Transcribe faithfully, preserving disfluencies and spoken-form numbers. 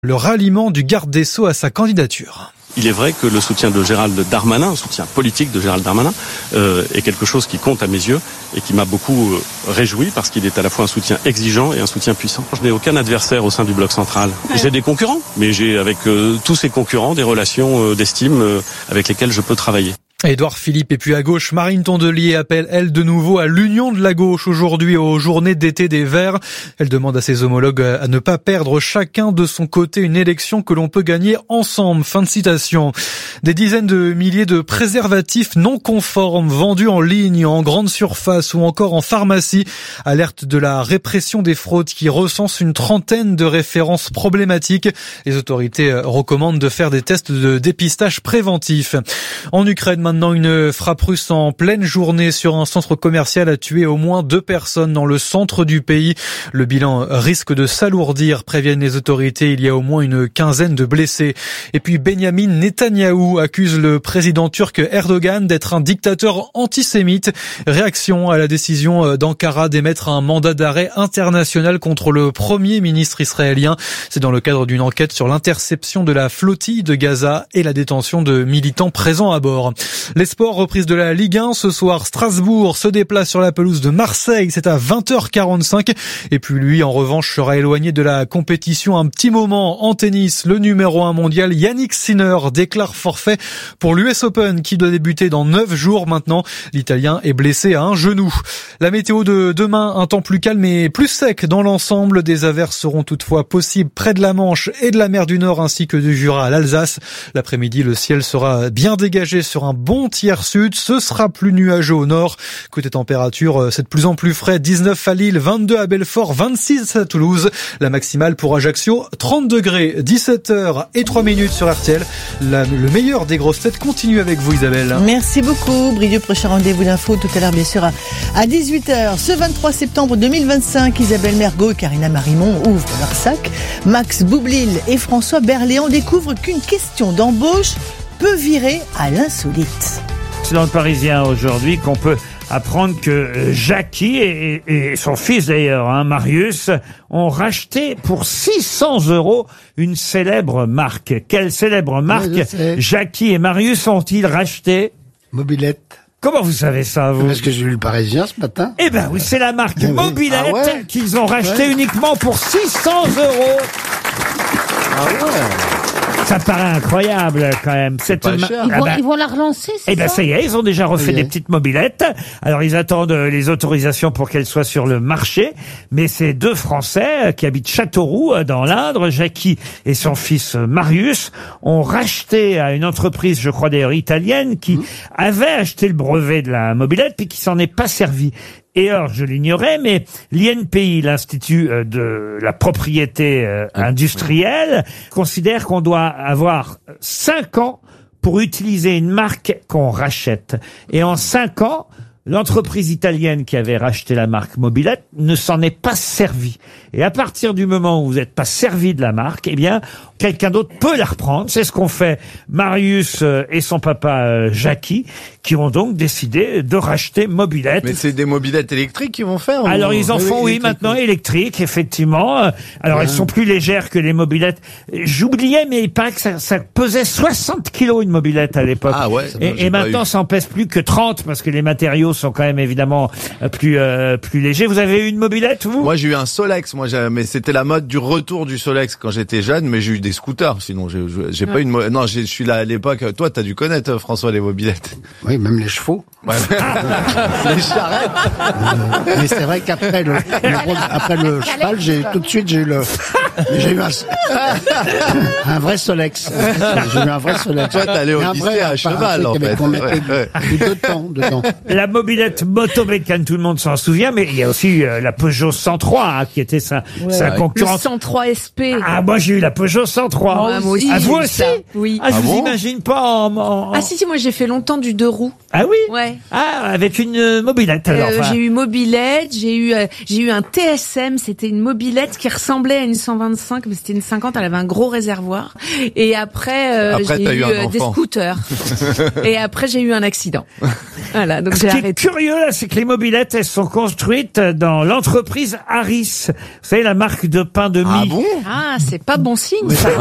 Le ralliement du garde des Sceaux à sa candidature. Il est vrai que le soutien de Gérald Darmanin, le soutien politique de Gérald Darmanin, euh, est quelque chose qui compte à mes yeux et qui m'a beaucoup euh, réjoui parce qu'il est à la fois un soutien exigeant et un soutien puissant. Je n'ai aucun adversaire au sein du Bloc central. Ouais. J'ai des concurrents, mais j'ai avec euh, tous ces concurrents des relations euh, d'estime euh, avec lesquelles je peux travailler. Édouard Philippe et puis à gauche, Marine Tondelier appelle, elle, de nouveau à l'union de la gauche aujourd'hui aux journées d'été des Verts. Elle demande à ses homologues à ne pas perdre chacun de son côté une élection que l'on peut gagner ensemble. Fin de citation. Des dizaines de milliers de préservatifs non conformes vendus en ligne, en grande surface ou encore en pharmacie. Alerte de la répression des fraudes qui recense une trentaine de références problématiques. Les autorités recommandent de faire des tests de dépistage préventif. En Ukraine, maintenant, une frappe russe en pleine journée sur un centre commercial a tué au moins deux personnes dans le centre du pays. Le bilan risque de s'alourdir, préviennent les autorités. Il y a au moins une quinzaine de blessés. Et puis Benyamin Netanyahou accuse le président turc Erdogan d'être un dictateur antisémite. Réaction à la décision d'Ankara d'émettre un mandat d'arrêt international contre le premier ministre israélien. C'est dans le cadre d'une enquête sur l'interception de la flottille de Gaza et la détention de militants présents à bord. Les sports, reprise de la Ligue un ce soir. Strasbourg se déplace sur la pelouse de Marseille. C'est à vingt heures quarante-cinq. Et puis lui, en revanche, sera éloigné de la compétition un petit moment. En tennis, le numéro un mondial Yannick Sinner déclare forfait pour l'U S Open qui doit débuter dans neuf jours maintenant. L'Italien est blessé à un genou. La météo de demain, un temps plus calme et plus sec dans l'ensemble. Des averses seront toutefois possibles près de la Manche et de la mer du Nord ainsi que du Jura à l'Alsace. L'après-midi, le ciel sera bien dégagé sur un bon tiers sud, ce sera plus nuageux au nord. Côté température, c'est de plus en plus frais. dix-neuf à Lille, vingt-deux à Belfort, vingt-six à Toulouse. La maximale pour Ajaccio, trente degrés, dix-sept heures et trois minutes sur R T L. La, le meilleur des grosses têtes continue avec vous, Isabelle. Merci beaucoup, Brieux. Prochain rendez-vous d'info tout à l'heure, bien sûr, à dix-huit heures. Ce vingt-trois septembre deux mille vingt-cinq, Isabelle Mergot et Karina Marimont ouvrent leur sac. Max Boublil et François Berléand découvrent qu'une question d'embauche peut virer à l'insolite. C'est dans le Parisien aujourd'hui qu'on peut apprendre que Jackie et, et son fils d'ailleurs, hein, Marius, ont racheté pour six cents euros une célèbre marque. Quelle célèbre marque oui, Jackie et Marius ont-ils racheté? Mobilette. Comment vous savez ça, vous? Parce que j'ai lu le Parisien ce matin. Eh ben oui, c'est la marque oui. Mobilette ah ouais qu'ils ont racheté ouais. uniquement pour six cents euros. Ah ouais. Ça paraît incroyable quand même. Cette ma... ils, vont, ah bah... ils vont la relancer, c'est eh ben, ça ça y est, ils ont déjà refait des petites mobilettes. Alors ils attendent les autorisations pour qu'elles soient sur le marché. Mais c'est deux Français qui habitent Châteauroux dans l'Indre, Jackie et son fils Marius, ont racheté à une entreprise, je crois d'ailleurs italienne, qui mmh. avait acheté le brevet de la mobilette puis qui s'en est pas servi. Et alors, je l'ignorais, mais l'I N P I, l'Institut de la propriété euh, industrielle, considère qu'on doit avoir cinq ans pour utiliser une marque qu'on rachète. Et en cinq ans, l'entreprise italienne qui avait racheté la marque Mobilette ne s'en est pas servie. Et à partir du moment où vous n'êtes pas servi de la marque, eh bien, quelqu'un d'autre peut la reprendre. C'est ce qu'ont fait Marius et son papa Jackie, qui ont donc décidé de racheter Mobilette. Mais c'est des mobilettes électriques qu'ils vont faire? Alors ils en font, oui, oui maintenant électriques, effectivement. Alors ouais. elles sont plus légères que les mobilettes. J'oubliais, mais il paraît que ça, ça pesait soixante kilos une mobilette à l'époque. Ah ouais. Et, et maintenant, ça en pèse plus que trente parce que les matériaux sont quand même évidemment plus euh, plus légers. Vous avez eu une mobilette, vous? Moi, j'ai eu un Solex. Moi, j'ai, mais c'était la mode du retour du Solex quand j'étais jeune. Mais j'ai eu des scooters. Sinon, j'ai, j'ai ouais. pas eu une. Non, je suis là à l'époque. Toi, t'as dû connaître, François, les mobilettes. Oui, même les chevaux. Ouais. Les charrettes. Euh, mais c'est vrai qu'après le, le après le cheval, j'ai tout de suite j'ai eu le j'ai eu un, un vrai Solex. J'ai eu un vrai Solex. Toi, t'es allé au lycée à cheval, en fait. On mettait ouais, ouais. deux temps dedans. La mobilette Motobécane, tout le monde s'en souvient, mais il y a aussi euh, la Peugeot cent trois hein, qui était sa, ouais, sa concurrence. Le cent trois S P. Ah, moi j'ai eu la Peugeot cent trois. Moi, moi aussi. Ah, vous aussi? Oui. Ah, je ah vous bon imagine pas en, en... Ah si, si, moi j'ai fait longtemps du deux roues. Ah oui? Ouais. Ah, avec une euh, mobilette alors. Euh, enfin. J'ai eu mobilette, j'ai eu, euh, j'ai eu un T S M, c'était une mobilette qui ressemblait à une cent vingt. vingt-cinq, mais c'était une cinquante, elle avait un gros réservoir. Et après, euh, Après, j'ai t'as eu, eu un euh, des enfant. scooters. Et après, j'ai eu un accident. Voilà, donc Ce j'ai qui est arrêté. curieux, là, c'est que les mobylettes, elles sont construites dans l'entreprise Harris. Vous savez, la marque de pain de mie. Ah bon? Ah, c'est pas bon signe. Mais ça.